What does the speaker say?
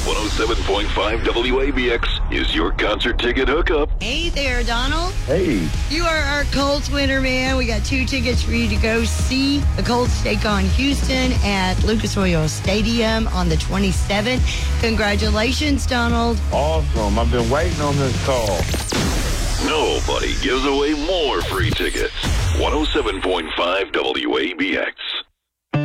107.5 WABX is your concert ticket hookup. Hey there, Donald. Hey. You are our Colts winner, man. We got 2 tickets for you to go see the Colts take on Houston at Lucas Oil Stadium on the 27th. Congratulations, Donald. Awesome. I've been waiting on this call. Nobody gives away more free tickets. 107.5 WABX.